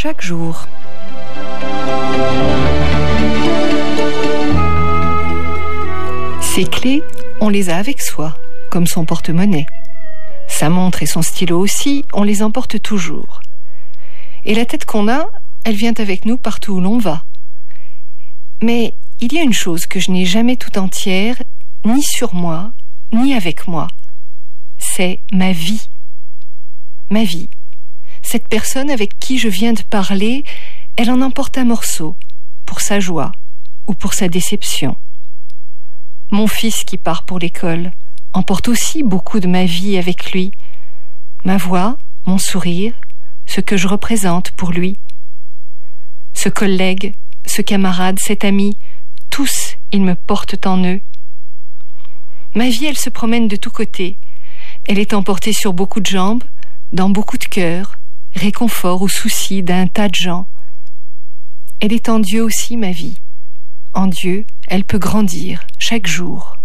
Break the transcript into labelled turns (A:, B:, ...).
A: chaque jour. Ses clés, on les a avec soi, comme son porte-monnaie. Sa montre et son stylo aussi, on les emporte toujours. Et la tête qu'on a, elle vient avec nous partout où l'on va. Mais il y a une chose que je n'ai jamais tout entière, ni sur moi, ni avec moi. C'est ma vie. Ma vie. Cette personne avec qui je viens de parler, elle en emporte un morceau, pour sa joie ou pour sa déception. Mon fils qui part pour l'école emporte aussi beaucoup de ma vie avec lui. Ma voix, mon sourire, ce que je représente pour lui. Ce collègue, ce camarade, cet ami, tous, ils me portent en eux. Ma vie, elle se promène de tous côtés. Elle est emportée sur beaucoup de jambes, dans beaucoup de cœurs, réconfort ou soucis d'un tas de gens. Elle est en Dieu aussi, ma vie. En Dieu, elle peut grandir chaque jour.